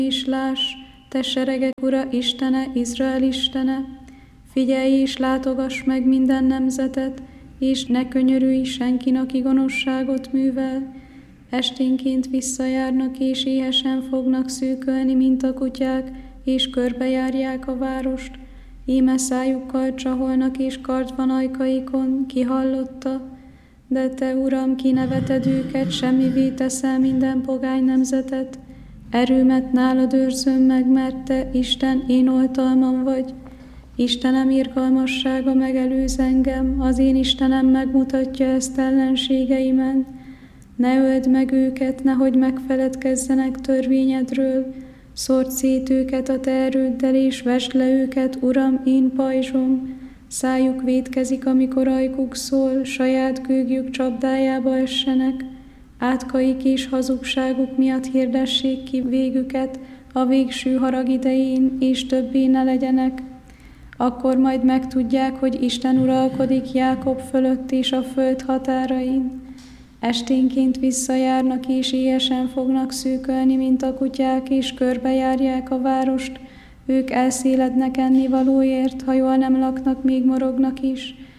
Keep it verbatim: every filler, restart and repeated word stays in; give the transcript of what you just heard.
És láss, te seregek Ura Istene, Izrael Istene, figyelj és látogass meg minden nemzetet, és ne könyörülj senkin, aki gonoszságot művel. Esténként visszajárnak, és éhesen fognak szűkölni, mint a kutyák, és körbejárják a várost. Íme szájukkal csaholnak, és kard van ajkaikon, ki hallotta? De te, Uram, kineveted őket, semmivé teszel minden pogány nemzetet. Erőmet nálad őrzöm meg, mert te, Isten, én oltalmam vagy. Istenem irgalmassága megelőz engem, az én Istenem megmutatja ezt ellenségeimen. Ne öld meg őket, nehogy megfeledkezzenek törvényedről. Szórd szét őket a te erőddel, és vesd le őket, Uram, én pajzsom. Szájuk vétkezik, amikor ajkuk szól, saját gőgjük csapdájába essenek. Átkaik és hazugságuk miatt hirdessék ki végüket a végső harag idején, és többé ne legyenek. Akkor majd megtudják, hogy Isten uralkodik Jákob fölött és a föld határain. Esténként visszajárnak, és éhesen fognak szűkölni, mint a kutyák, és körbejárják a várost. Ők elszélednek ennivalóért, ha jól nem laknak, még morognak is.